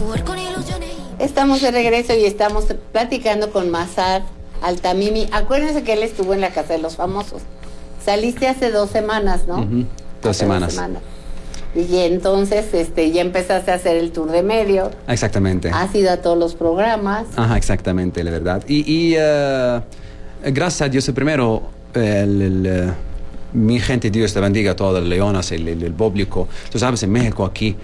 Estamos de regreso y estamos platicando con Mazar Altamimi. Acuérdense que él estuvo en la Casa de los Famosos. Saliste hace 2 semanas, ¿no? 2 semanas. Y entonces ya empezaste a hacer el tour de medio. Exactamente. Has ido a todos los programas. Ajá, exactamente, la verdad. Y gracias a Dios, primero, mi gente, Dios te bendiga a todas las leonas, el público. Tú sabes, en México aquí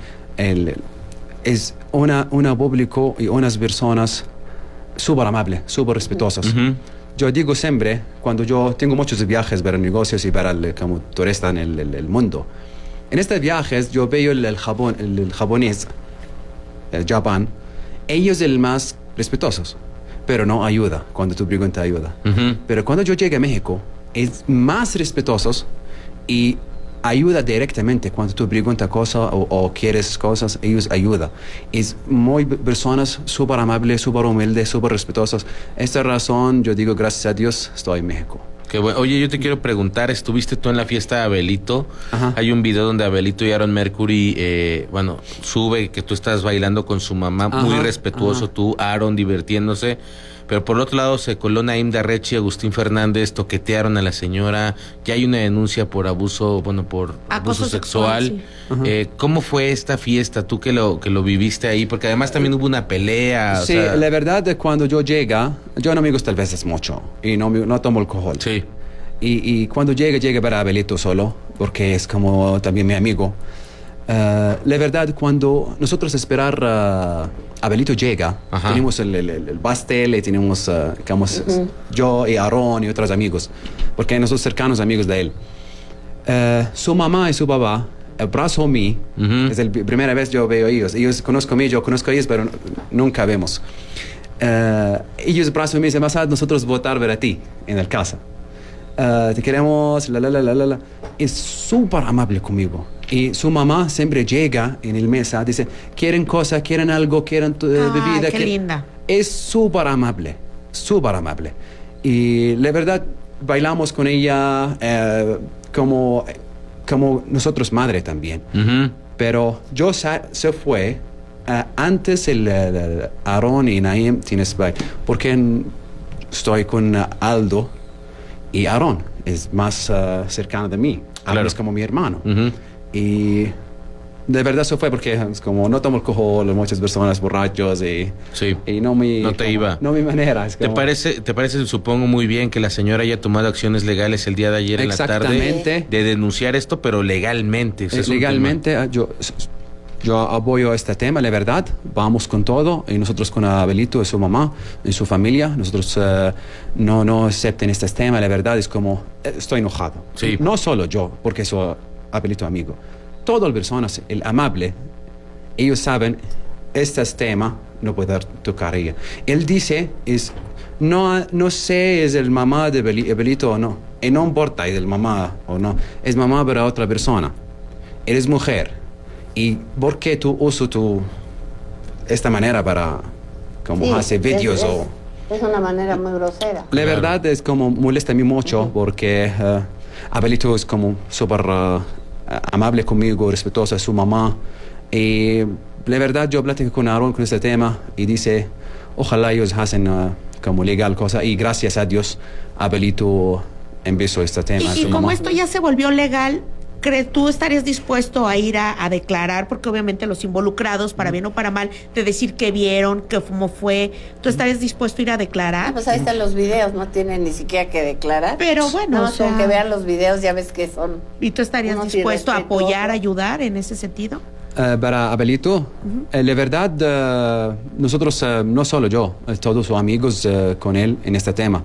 es una público y unas personas súper amables, súper respetuosas. Yo digo siempre, cuando yo tengo muchos viajes para negocios y para como turista en el mundo, en estos viajes yo veo el japonés, el Japón, ellos el más respetuosos, pero no ayuda cuando tú preguntas ayuda. Pero cuando yo llegué a México, es más respetuosos y ayuda directamente cuando tú preguntas cosas o quieres cosas, ellos ayudan. Es muy personas súper amables, súper humildes, súper respetuosas. Esta razón, yo digo, gracias a Dios, estoy en México. Qué bueno. Oye, yo te quiero preguntar, ¿estuviste tú en la fiesta de Abelito? Ajá. Hay un video donde Abelito y Aaron Mercury, sube que tú estás bailando con su mamá, muy respetuoso, tú, Aaron, divirtiéndose. Pero por otro lado se coló Naim Darrechi y Agustín Fernández, toquetearon a la señora, ya hay una denuncia por abuso, por abuso sexual. Sí. ¿Cómo fue esta fiesta? Tú que lo viviste ahí, porque además también hubo una pelea. Sí, la verdad es cuando yo no me gusta a veces mucho y no tomo alcohol. Sí. Y cuando llega para Abelito solo, porque es como también mi amigo. La verdad, cuando nosotros Abelito llega, tenemos el pastel y tenemos yo y Aaron y otros amigos, porque nosotros cercanos amigos de él. Su mamá y su papá abrazó a mí. Es la primera vez yo veo a ellos. Ellos conozco a mí, yo conozco a ellos, pero nunca vemos. Ellos abrazan a mí y dicen, Mazar, nosotros votar ver a ti en la casa. Te queremos, Es súper amable conmigo. Y su mamá siempre llega en el mesa, dice, quieren cosas, quieren algo, quieren bebida. Qué linda. Es súper amable, súper amable. Y la verdad, bailamos con ella como nosotros madre también. Pero yo se fue antes el Aaron y Naim tienes porque estoy con Aldo y Aaron es más cercano de mí. Claro. Es como mi hermano. Y de verdad eso fue porque es como no tomo alcohol, muchas personas borrachos y no mi manera. Es como... ¿Te parece, supongo muy bien que la señora haya tomado acciones legales el día de ayer en la tarde de denunciar esto, pero legalmente? Legalmente yo apoyo este tema, la verdad, vamos con todo y nosotros con Abelito y su mamá y su familia, nosotros no acepten este tema, la verdad es como estoy enojado. Sí. No solo yo, porque soy Abelito amigo. Todas las personas, el amable, ellos saben, este tema no puede tocar a ella. Él dice, no sé es el mamá de Abelito o no. Y no importa es el mamá o no. Es mamá para otra persona. Eres mujer. ¿Y por qué tú usas esta manera para hacer vídeos Es una manera muy grosera. La verdad es como molesta a mí mucho porque Abelito es como súper amable conmigo, respetuosa a su mamá. Y la verdad yo platico con Aaron con este tema y dice, ojalá ellos hacen como legal cosa. Y gracias a Dios, Abelito empezó este tema. Y como esto ya se volvió legal, ¿tú estarías dispuesto a ir a declarar? Porque obviamente los involucrados, para bien o para mal, de decir qué vieron, cómo fue, ¿tú estarías dispuesto a ir a declarar? Pues ahí están los videos, no tienen ni siquiera que declarar. Pero bueno, no, con que vean los videos ya ves que son... ¿Y tú estarías dispuesto a apoyar, ayudar en ese sentido? Para Abelito, la verdad, nosotros, no solo yo, todos sus amigos con él en este tema.